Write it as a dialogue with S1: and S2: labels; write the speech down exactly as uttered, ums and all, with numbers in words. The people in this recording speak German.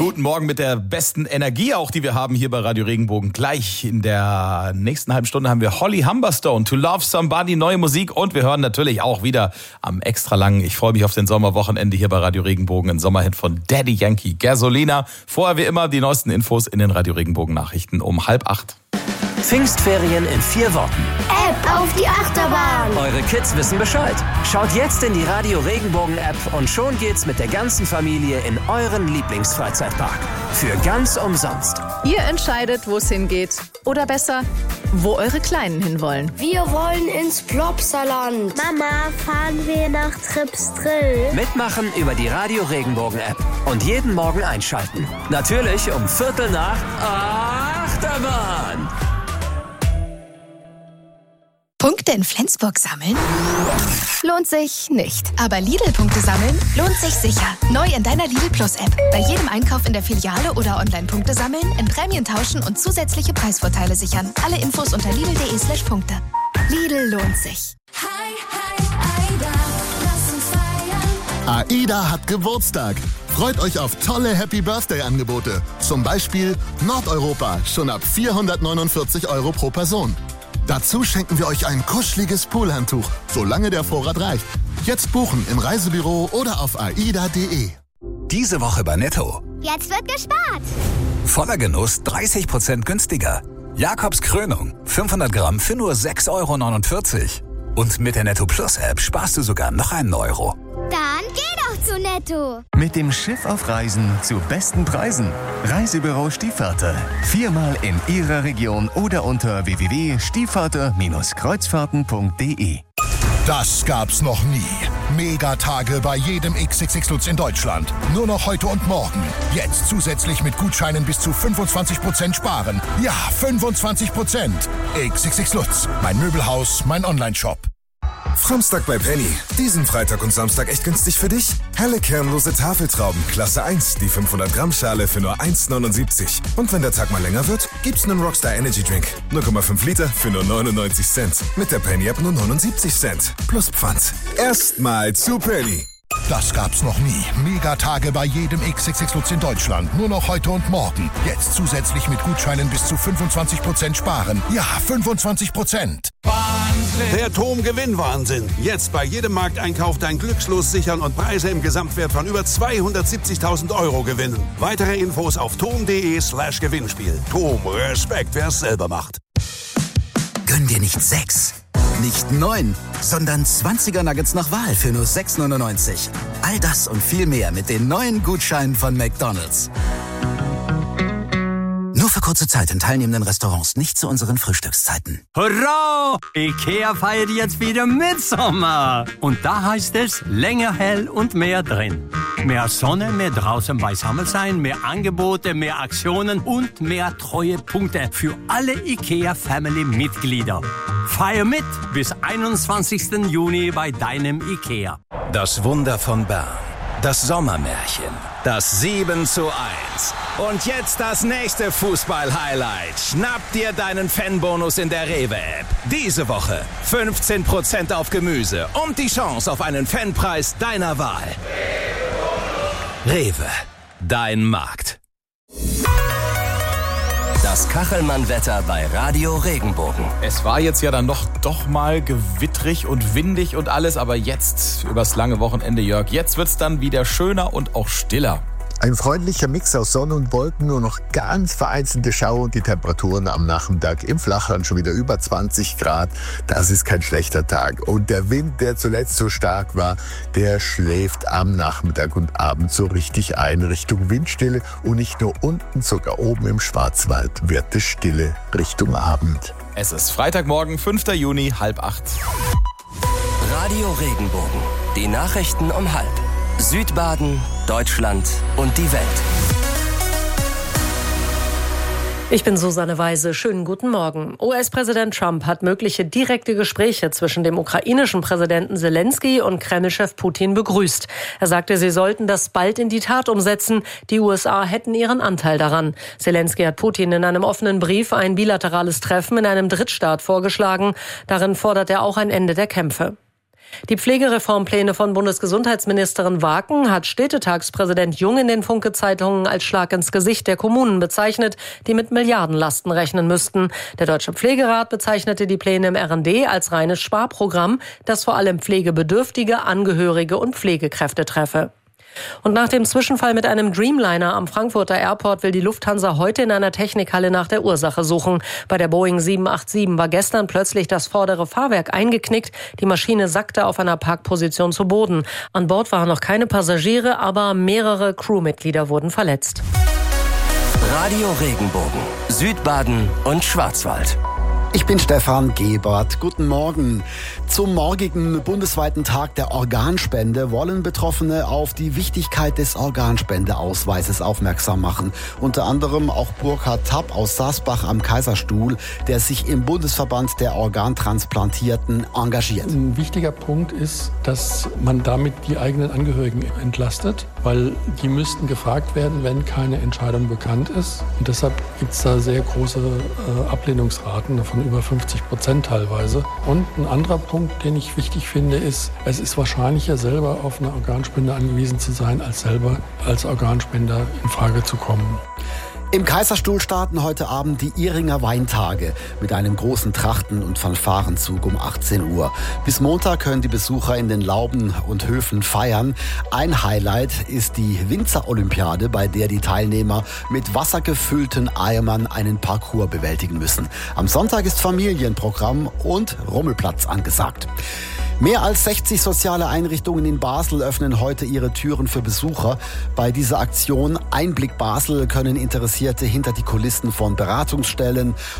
S1: Guten Morgen mit der besten Energie auch, die wir haben hier bei Radio Regenbogen. Gleich in der nächsten halben Stunde haben wir Holly Humberstone, To Love Somebody, neue Musik. Und wir hören natürlich auch wieder am extra langen, ich freue mich auf den Sommerwochenende hier bei Radio Regenbogen, ein Sommerhit von Daddy Yankee, Gasolina. Vorher wie immer die neuesten Infos in den Radio Regenbogen Nachrichten um halb acht.
S2: Pfingstferien in vier Worten.
S3: App auf die Achterbahn.
S2: Eure Kids wissen Bescheid. Schaut jetzt in die Radio Regenbogen App und schon geht's mit der ganzen Familie in euren Lieblingsfreizeitpark. Für ganz umsonst.
S4: Ihr entscheidet, wo es hingeht. Oder besser, wo eure Kleinen hinwollen.
S3: Wir wollen ins Plopsaland. Mama, fahren wir nach Trips Drill.
S2: Mitmachen über die Radio Regenbogen App. Und jeden Morgen einschalten. Natürlich um Viertel nach Achterbahn.
S5: Punkte in Flensburg sammeln? Lohnt sich nicht. Aber Lidl-Punkte sammeln lohnt sich sicher. Neu in deiner Lidl Plus-App. Bei jedem Einkauf in der Filiale oder Online-Punkte sammeln, in Prämien tauschen und zusätzliche Preisvorteile sichern. Alle Infos unter lidl.de slash Punkte. Lidl lohnt sich.
S6: Hi, hi, Aida, lass uns feiern.
S7: AIDA hat Geburtstag. Freut euch auf tolle Happy-Birthday-Angebote. Zum Beispiel Nordeuropa, schon ab vierhundertneunundvierzig Euro pro Person. Dazu schenken wir euch ein kuscheliges Poolhandtuch, solange der Vorrat reicht. Jetzt buchen im Reisebüro oder auf aida punkt de.
S8: Diese Woche bei Netto.
S3: Jetzt wird gespart.
S8: Voller Genuss dreißig Prozent günstiger. Jakobs Krönung, fünfhundert Gramm für nur sechs Euro neunundvierzig. Und mit der Netto Plus App sparst du sogar noch einen Euro.
S3: Dann geh doch zu Netto.
S9: Mit dem Schiff auf Reisen zu besten Preisen. Reisebüro Stiefvater. Viermal in Ihrer Region oder unter w w w punkt stiefvater Bindestrich kreuzfahrten punkt de.
S7: Das gab's noch nie. Megatage bei jedem X X X Lutz in Deutschland. Nur noch heute und morgen. Jetzt zusätzlich mit Gutscheinen bis zu fünfundzwanzig Prozent sparen. Ja, fünfundzwanzig Prozent. X X X Lutz. Mein Möbelhaus, mein Onlineshop.
S10: Samstag bei Penny. Diesen Freitag und Samstag echt günstig für dich? Helle kernlose Tafeltrauben, Klasse eins, die fünfhundert Gramm Schale für nur eins neunundsiebzig. Und wenn der Tag mal länger wird, gibt's einen Rockstar Energy Drink. null Komma fünf Liter für nur neunundneunzig Cent. Mit der Penny App nur neunundsiebzig Cent. Plus Pfand. Erstmal zu Penny.
S7: Das gab's noch nie. Megatage bei jedem X X X Lutz in Deutschland. Nur noch heute und morgen. Jetzt zusätzlich mit Gutscheinen bis zu fünfundzwanzig Prozent sparen. Ja, fünfundzwanzig Prozent.
S11: Wahnsinn! Der Tom-Gewinn-Wahnsinn. Jetzt bei jedem Markteinkauf dein Glückslos sichern und Preise im Gesamtwert von über zweihundertsiebzigtausend Euro gewinnen. Weitere Infos auf tom.de slash Gewinnspiel. Tom, Respekt, wer es selber macht.
S12: Gönn dir nicht sechs, nicht neun, sondern zwanziger Nuggets nach Wahl für nur sechs neunundneunzig. All das und viel mehr mit den neuen Gutscheinen von McDonald's. Nur für kurze Zeit in teilnehmenden Restaurants, nicht zu unseren Frühstückszeiten.
S13: Hurra! IKEA feiert jetzt wieder Mitsommer. Und da heißt es, länger hell und mehr drin. Mehr Sonne, mehr draußen beisammen sein, mehr Angebote, mehr Aktionen und mehr Treuepunkte für alle IKEA-Family-Mitglieder. Feier mit bis einundzwanzigsten Juni bei deinem IKEA.
S14: Das Wunder von Bern. Das Sommermärchen. Das sieben zu eins. Und jetzt das nächste Fußball-Highlight. Schnapp dir deinen Fanbonus in der Rewe-App. Diese Woche fünfzehn Prozent auf Gemüse und die Chance auf einen Fanpreis deiner Wahl. Rewe, dein Markt.
S2: Das Kachelmann-Wetter bei Radio Regenbogen.
S1: Es war jetzt ja dann noch doch mal gewittrig und windig und alles, aber jetzt, übers lange Wochenende, Jörg, jetzt wird's dann wieder schöner und auch stiller.
S15: Ein freundlicher Mix aus Sonne und Wolken, nur noch ganz vereinzelte Schauer und die Temperaturen am Nachmittag im Flachland schon wieder über zwanzig Grad. Das ist kein schlechter Tag. Und der Wind, der zuletzt so stark war, der schläft am Nachmittag und Abend so richtig ein Richtung Windstille. Und nicht nur unten, sogar oben im Schwarzwald wird es stille Richtung Abend.
S1: Es ist Freitagmorgen, fünfter Juni, halb acht.
S2: Radio Regenbogen. Die Nachrichten um halb. Südbaden, Deutschland und die Welt.
S16: Ich bin Susanne Weise. Schönen guten Morgen. U S-Präsident Trump hat mögliche direkte Gespräche zwischen dem ukrainischen Präsidenten Zelensky und Kreml-Chef Putin begrüßt. Er sagte, sie sollten das bald in die Tat umsetzen. Die U S A hätten ihren Anteil daran. Zelensky hat Putin in einem offenen Brief ein bilaterales Treffen in einem Drittstaat vorgeschlagen. Darin fordert er auch ein Ende der Kämpfe. Die Pflegereformpläne von Bundesgesundheitsministerin Waken hat Städtetagspräsident Jung in den Funke-Zeitungen als Schlag ins Gesicht der Kommunen bezeichnet, die mit Milliardenlasten rechnen müssten. Der Deutsche Pflegerat bezeichnete die Pläne im R N D als reines Sparprogramm, das vor allem pflegebedürftige, Angehörige und Pflegekräfte treffe. Und nach dem Zwischenfall mit einem Dreamliner am Frankfurter Airport will die Lufthansa heute in einer Technikhalle nach der Ursache suchen. Bei der Boeing sieben acht sieben war gestern plötzlich das vordere Fahrwerk eingeknickt. Die Maschine sackte auf einer Parkposition zu Boden. An Bord waren noch keine Passagiere, aber mehrere Crewmitglieder wurden verletzt.
S2: Radio Regenbogen, Südbaden und Schwarzwald.
S17: Ich bin Stefan Gebert. Guten Morgen. Zum morgigen bundesweiten Tag der Organspende wollen Betroffene auf die Wichtigkeit des Organspendeausweises aufmerksam machen. Unter anderem auch Burkhard Tapp aus Saasbach am Kaiserstuhl, der sich im Bundesverband der Organtransplantierten engagiert.
S18: Ein wichtiger Punkt ist, dass man damit die eigenen Angehörigen entlastet, weil die müssten gefragt werden, wenn keine Entscheidung bekannt ist. Und deshalb gibt es da sehr große äh, Ablehnungsraten von über fünfzig Prozent teilweise. Und ein anderer Punkt, den ich wichtig finde, ist, es ist wahrscheinlicher, selber auf eine Organspende angewiesen zu sein, als selber als Organspender in Frage zu kommen.
S17: Im Kaiserstuhl starten heute Abend die Ihringer Weintage mit einem großen Trachten- und Fanfarenzug um achtzehn Uhr. Bis Montag können die Besucher in den Lauben und Höfen feiern. Ein Highlight ist die Winzer-Olympiade, bei der die Teilnehmer mit wassergefüllten Eimern einen Parcours bewältigen müssen. Am Sonntag ist Familienprogramm und Rummelplatz angesagt. Mehr als sechzig soziale Einrichtungen in Basel öffnen heute ihre Türen für Besucher. Bei dieser Aktion Einblick Basel können Interessierte hinter die Kulissen von Beratungsstellen